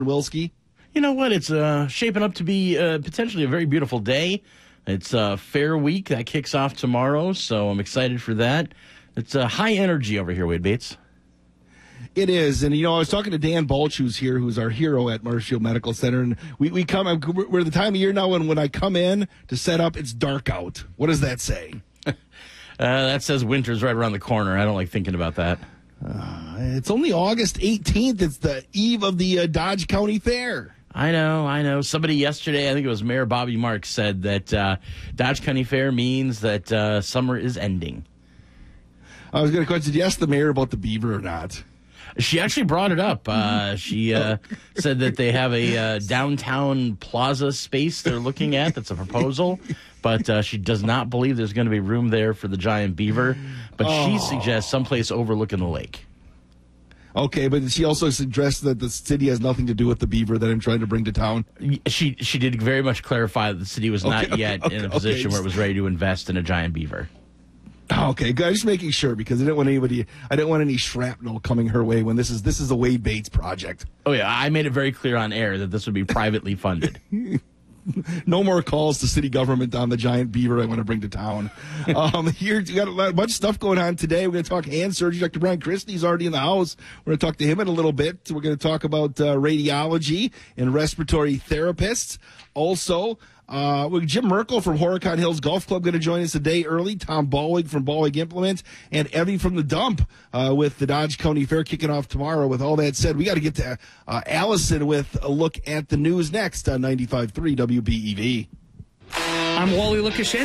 Wilski? You know what? It's shaping up to be potentially a very beautiful day. It's Fair Week that kicks off tomorrow, so I'm excited for that. It's high energy over here, Wade Bates. It is, and I was talking to Dan Balch, who's here, who's our hero at Marshfield Medical Center, and we're the time of year now when I come in to set up, it's dark out. What does that say? That says winter's right around the corner. I don't like thinking about that. It's only August 18th. It's the eve of the Dodge County Fair. I know. Somebody yesterday, I think it was Mayor Bobby Marks, said that Dodge County Fair means that summer is ending. I was going to question, did you ask the mayor about the beaver or not? She actually brought it up. She said that they have a downtown plaza space they're looking at. That's a proposal. But she does not believe there's going to be room there for the giant beaver. But she suggests someplace overlooking the lake. Okay, but she also suggests that the city has nothing to do with the beaver that I'm trying to bring to town. She did very much clarify that the city was not yet in a position where it was ready to invest in a giant beaver. Okay, good. Just making sure because I didn't want any shrapnel coming her way when this is a Wade Bates project. Oh yeah, I made it very clear on air that this would be privately funded. No more calls to city government on the giant beaver I want to bring to town. Here, we got a bunch of stuff going on today. We're going to talk hand surgery. Dr. Brian Christie's already in the house. We're going to talk to him in a little bit. We're going to talk about radiology and respiratory therapists. Also, Jim Merkel from Horicon Hills Golf Club going to join us a day early. Tom Balwig from Balwig Implement and Evie from the Dump with the Dodge County Fair kicking off tomorrow. With all that said, we got to get to Allison with a look at the news next on 95.3 WBEV. I'm Wally Lukashenko.